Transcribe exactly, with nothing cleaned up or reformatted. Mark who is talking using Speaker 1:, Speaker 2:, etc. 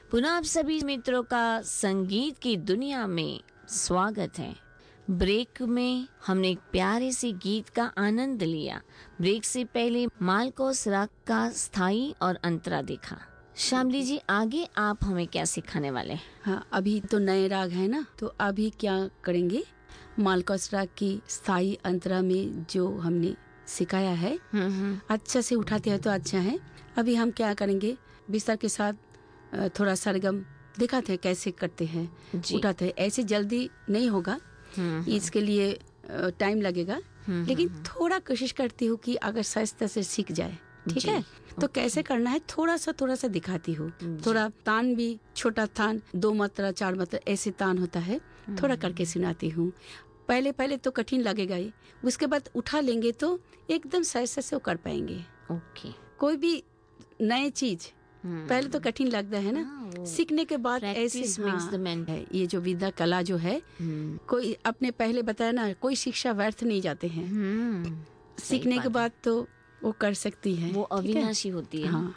Speaker 1: पुनः आप सभी मित्रों का संगीत की दुनिया में स्वागत है। ब्रेक में हमने एक प्यारे से गीत का आनंद लिया। ब्रेक से पहले मालकोस राग का स्थाई और अंतरा देखा। श्यामली जी, आगे आप हमें क्या सिखाने वाले हैं?
Speaker 2: हाँ, अभी तो नए राग है ना, तो अभी क्या करेंगे, मालकोस राग की स्थाई अंतरा में जो हमने सिखाया है अच्छा से उठाते हैं तो अच्छा है। अभी हम क्या करेंगे, बिस्तर के साथ थोड़ा सरगम दिखाते हैं कैसे करते हैं, उठाते हैं। ऐसे जल्दी नहीं होगा, इसके लिए टाइम लगेगा, लेकिन थोड़ा कोशिश करती हूँ कि अगर सहजता से सीख जाए, ठीक है। तो कैसे करना है थोड़ा सा थोड़ा सा दिखाती हूँ। थोड़ा तान भी, छोटा तान, दो मात्रा चार मात्रा ऐसे तान होता है, थोड़ा करके सुनाती हूँ। पहले पहले तो कठिन लगेगा ही, उसके बाद उठा लेंगे तो एकदम सहजता से वो कर पाएंगे।
Speaker 1: ओके।
Speaker 2: कोई भी नई चीज पहले तो कठिन लगता है ना, सीखने के बाद ऐसे
Speaker 1: हाँ,
Speaker 2: है। ये जो विद्या कला जो है, कोई अपने पहले बताया ना, कोई शिक्षा व्यर्थ नहीं जाते हैं। सीखने के बाद तो वो कर सकती है,
Speaker 1: वो अविनाशी होती है।
Speaker 2: हाँ,